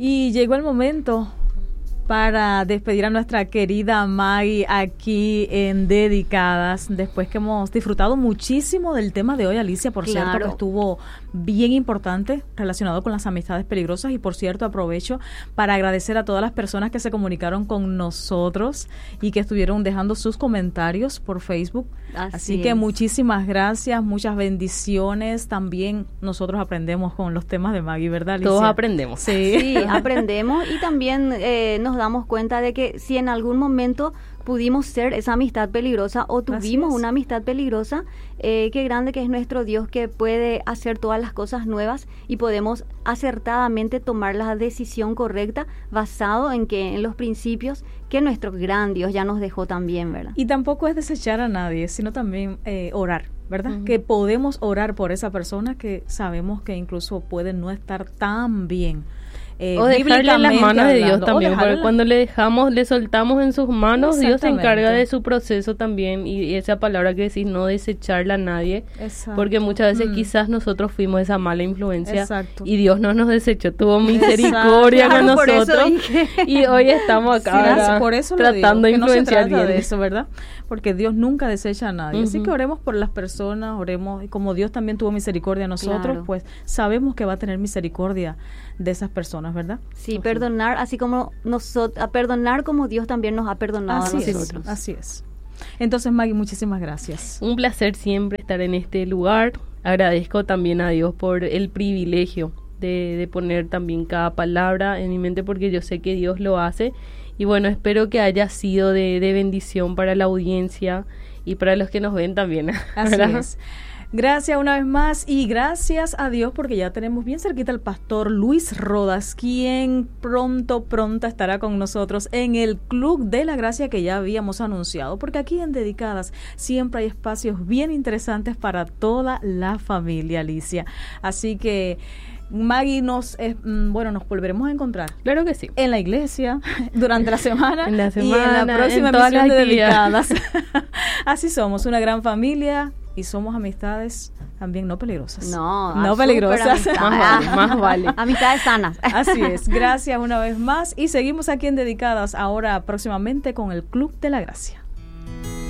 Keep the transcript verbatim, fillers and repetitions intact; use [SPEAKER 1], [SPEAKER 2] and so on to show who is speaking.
[SPEAKER 1] Y llegó el momento para despedir a nuestra querida Maggie aquí en Dedicadas, después que hemos disfrutado muchísimo del tema de hoy, Alicia, por
[SPEAKER 2] Claro.
[SPEAKER 1] cierto, que estuvo bien importante relacionado con las amistades peligrosas. Y por cierto, aprovecho para agradecer a todas las personas que se comunicaron con nosotros y que estuvieron dejando sus comentarios por Facebook.
[SPEAKER 2] Así,
[SPEAKER 1] Así que
[SPEAKER 2] es.
[SPEAKER 1] muchísimas gracias, muchas bendiciones. También nosotros aprendemos con los temas de Maggie, ¿verdad, Alicia?
[SPEAKER 3] Todos aprendemos.
[SPEAKER 1] Sí,
[SPEAKER 2] Sí, aprendemos y también eh, nos damos cuenta de que si en algún momento pudimos ser esa amistad peligrosa o tuvimos
[SPEAKER 1] es.
[SPEAKER 2] una amistad peligrosa, eh, qué grande que es nuestro Dios, que puede hacer todas las cosas nuevas y podemos acertadamente tomar la decisión correcta basado en que en los principios que nuestro gran Dios ya nos dejó también, ¿verdad?
[SPEAKER 1] Y tampoco es desechar a nadie, sino también eh, orar, ¿verdad?
[SPEAKER 2] Uh-huh.
[SPEAKER 1] Que podemos orar por esa persona que sabemos que incluso puede no estar tan bien. Eh,
[SPEAKER 3] O dejarle en las manos de Dios
[SPEAKER 1] hablando,
[SPEAKER 3] también,
[SPEAKER 1] o
[SPEAKER 3] porque
[SPEAKER 1] dejarle-
[SPEAKER 3] cuando le dejamos, le soltamos en sus manos, Dios se encarga
[SPEAKER 1] Exactamente.
[SPEAKER 3] de su proceso también. Y esa palabra que decís, no desecharla a nadie,
[SPEAKER 1] Exacto.
[SPEAKER 3] porque muchas veces
[SPEAKER 1] Mm.
[SPEAKER 3] quizás nosotros fuimos esa mala influencia.
[SPEAKER 1] Exacto.
[SPEAKER 3] Y Dios no nos desechó, tuvo misericordia
[SPEAKER 2] Exacto.
[SPEAKER 3] con
[SPEAKER 2] Por eso
[SPEAKER 3] nosotros.
[SPEAKER 2] dije.
[SPEAKER 3] Y hoy estamos
[SPEAKER 1] Sí,
[SPEAKER 3] acá
[SPEAKER 1] gracias,
[SPEAKER 3] ¿verdad?
[SPEAKER 1] por eso lo
[SPEAKER 3] tratando
[SPEAKER 1] digo,
[SPEAKER 3] de
[SPEAKER 1] que no se
[SPEAKER 3] influenciar
[SPEAKER 1] trata
[SPEAKER 3] bien.
[SPEAKER 1] de eso, ¿verdad? Porque Dios nunca desecha a nadie. Así
[SPEAKER 3] Ujú.
[SPEAKER 1] que oremos por las personas, oremos, y como Dios también tuvo misericordia a nosotros,
[SPEAKER 2] Claro.
[SPEAKER 1] pues sabemos que va a tener misericordia de esas personas, ¿verdad?
[SPEAKER 2] Sí,
[SPEAKER 1] Ok.
[SPEAKER 2] perdonar, así como nosotros, a perdonar como Dios también nos ha perdonado
[SPEAKER 1] Así
[SPEAKER 2] a
[SPEAKER 1] es,
[SPEAKER 2] nosotros.
[SPEAKER 1] así es. Entonces, Maggie, muchísimas gracias.
[SPEAKER 3] Un placer siempre estar en este lugar. Agradezco también a Dios por el privilegio de, de poner también cada palabra en mi mente, porque yo sé que Dios lo hace. Y bueno, espero que haya sido de, de bendición para la audiencia y para los que nos ven también.
[SPEAKER 1] Así
[SPEAKER 3] ¿verdad?
[SPEAKER 1] es. Gracias una vez más y gracias a Dios porque ya tenemos bien cerquita al pastor Luis Rodas, quien pronto, pronto estará con nosotros en el Club de la Gracia que ya habíamos anunciado, porque aquí en Dedicadas siempre hay espacios bien interesantes para toda la familia, Alicia. Así que Maggie, nos eh, bueno, nos volveremos a encontrar
[SPEAKER 3] Claro que sí.
[SPEAKER 1] en la iglesia durante la semana,
[SPEAKER 3] En la
[SPEAKER 1] y en
[SPEAKER 3] semana,
[SPEAKER 1] la próxima
[SPEAKER 3] en todas
[SPEAKER 1] emisión de
[SPEAKER 3] las actividades.
[SPEAKER 1] Dedicadas. Así somos, una gran familia y somos amistades también no peligrosas.
[SPEAKER 2] No,
[SPEAKER 1] no
[SPEAKER 2] ah,
[SPEAKER 1] peligrosas.
[SPEAKER 2] súper
[SPEAKER 3] Más vale, más vale.
[SPEAKER 2] Amistades sanas.
[SPEAKER 1] Así es, gracias una vez más y seguimos aquí en Dedicadas ahora próximamente con el Club de la Gracia.